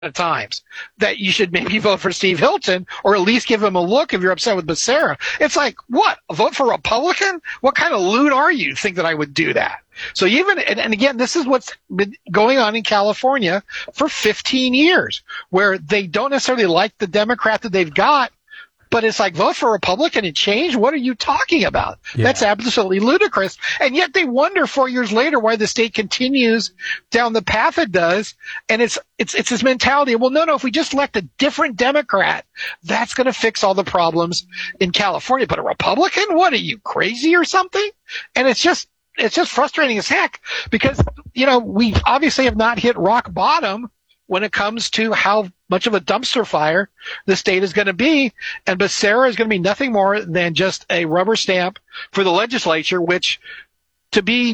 of times that you should maybe vote for Steve Hilton or at least give him a look if you're upset with Becerra. It's like, what? Vote for Republican? What kind of loot are you? Think that I would do that? So even, and again, this is what's been going on in California for 15 years, where they don't necessarily like the Democrat that they've got, but it's like, vote for Republican and change? What are you talking about? Yeah. That's absolutely ludicrous. And yet they wonder 4 years later why the state continues down the path it does. And it's this mentality, well, no, if we just elect a different Democrat, that's going to fix all the problems in California. But a Republican? What are you, crazy or something? And it's just frustrating as heck because, we obviously have not hit rock bottom when it comes to how much of a dumpster fire the state is going to be. And Becerra is going to be nothing more than just a rubber stamp for the legislature, which, to be,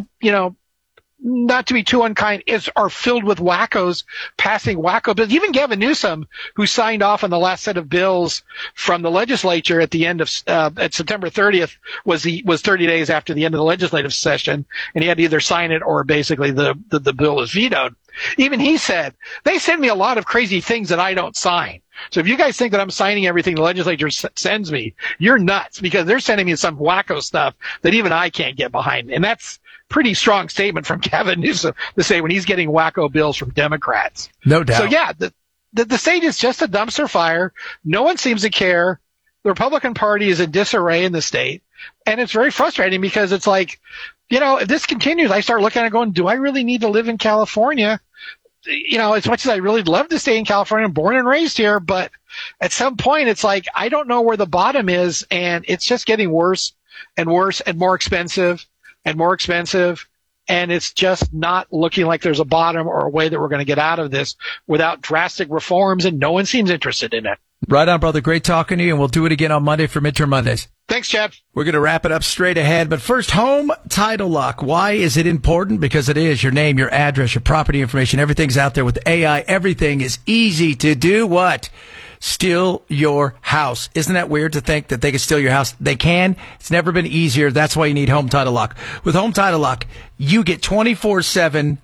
not to be too unkind, are filled with wackos passing wacko bills. Even Gavin Newsom, who signed off on the last set of bills from the legislature at the end of at September 30th, was 30 days after the end of the legislative session, and he had to either sign it or basically the bill was vetoed. Even he said, they send me a lot of crazy things that I don't sign. So if you guys think that I'm signing everything the legislature sends me, you're nuts, because they're sending me some wacko stuff that even I can't get behind. And that's pretty strong statement from Gavin Newsom to say when he's getting wacko bills from Democrats. No doubt. So yeah, the state is just a dumpster fire. No one seems to care. The Republican Party is in disarray in the state. And it's very frustrating because it's like, if this continues, I start looking at it going, do I really need to live in California? As much as I really love to stay in California, I'm born and raised here, but at some point it's like, I don't know where the bottom is, and it's just getting worse and worse and more expensive and more expensive. And it's just not looking like there's a bottom or a way that we're going to get out of this without drastic reforms, and no one seems interested in it. Right on, brother. Great talking to you, and we'll do it again on Monday for Midterm Mondays. Thanks, Chad. We're going to wrap it up straight ahead. But first, home title lock. Why is it important? Because it is. Your name, your address, your property information, everything's out there with AI. Everything is easy to do what? Steal your house. Isn't that weird to think that they can steal your house? They can. It's never been easier. That's why you need home title lock. With home title lock, you get 24/7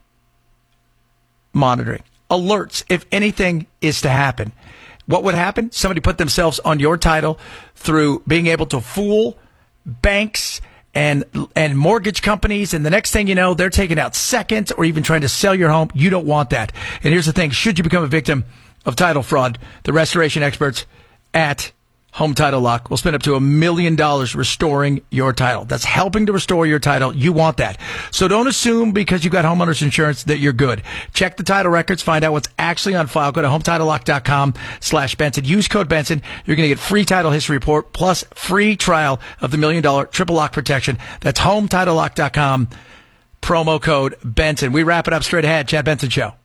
monitoring, alerts if anything is to happen. What would happen? Somebody put themselves on your title through being able to fool banks and mortgage companies. And the next thing you know, they're taking out seconds or even trying to sell your home. You don't want that. And here's the thing. Should you become a victim of title fraud, the restoration experts at Home Title Lock will spend up to $1 million restoring your title. That's helping to restore your title. You want that. So don't assume because you got homeowners insurance that you're good. Check the title records. Find out what's actually on file. Go to HometitleLock.com/Benson. Use code Benson. You're going to get free title history report plus free trial of the $1 million triple lock protection. That's HometitleLock.com. Promo code Benson. We wrap it up straight ahead. Chad Benson Show.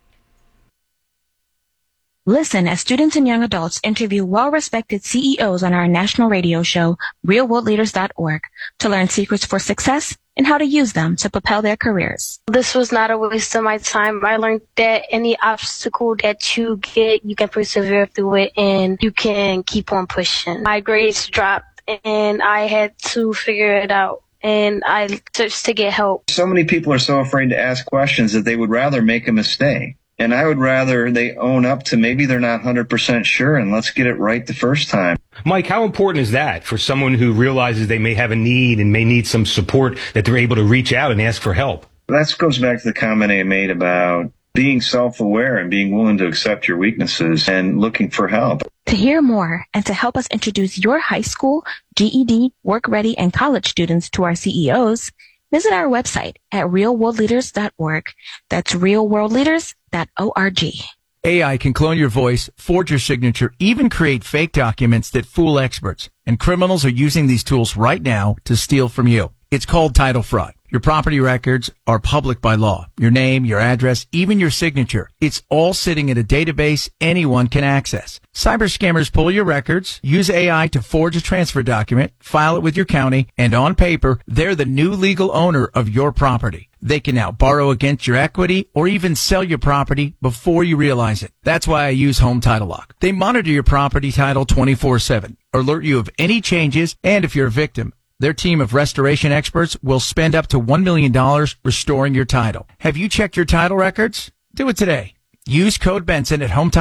Listen as students and young adults interview well-respected CEOs on our national radio show, realworldleaders.org, to learn secrets for success and how to use them to propel their careers. This was not a waste of my time. I learned that any obstacle that you get, you can persevere through it and you can keep on pushing. My grades dropped and I had to figure it out. And I searched to get help. So many people are so afraid to ask questions that they would rather make a mistake. And I would rather they own up to maybe they're not 100% sure, and let's get it right the first time. Mike, how important is that for someone who realizes they may have a need and may need some support, that they're able to reach out and ask for help? That goes back to the comment I made about being self-aware and being willing to accept your weaknesses and looking for help. To hear more and to help us introduce your high school, GED, work-ready, and college students to our CEOs, visit our website at realworldleaders.org. That's realworldleaders.org. AI can clone your voice, forge your signature, even create fake documents that fool experts. And criminals are using these tools right now to steal from you. It's called title fraud. Your property records are public by law. Your name, your address, even your signature. It's all sitting in a database anyone can access. Cyber scammers pull your records, use AI to forge a transfer document, file it with your county, and on paper, they're the new legal owner of your property. They can now borrow against your equity or even sell your property before you realize it. That's why I use Home Title Lock. They monitor your property title 24/7, alert you of any changes, and if you're a victim, their team of restoration experts will spend up to $1 million restoring your title. Have you checked your title records? Do it today. Use code Benson at Hometown